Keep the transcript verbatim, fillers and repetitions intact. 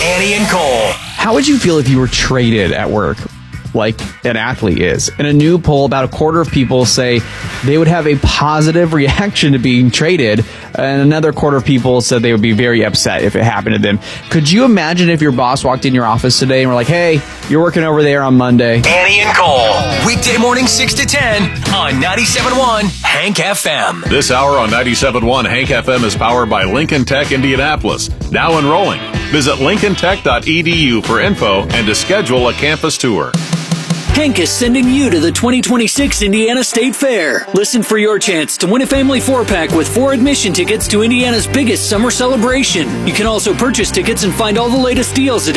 Annie and Cole. How would you feel if you were traded at work, like an athlete is? In a new poll, about a quarter of people say they would have a positive reaction to being traded, and another quarter of people said they would be very upset if it happened to them. Could you imagine if your boss walked in your office today and were like, hey, you're working over there on Monday? Annie and Cole. Weekday morning six to ten on ninety-seven point one Hank F M. This hour on ninety-seven point one Hank F M is powered by Lincoln Tech Indianapolis. Now enrolling. Visit lincoln tech dot e d u for info and to schedule a campus tour. Hank is sending you to the twenty twenty-six Indiana State Fair. Listen for your chance to win a family four-pack with four admission tickets to Indiana's biggest summer celebration. You can also purchase tickets and find all the latest deals at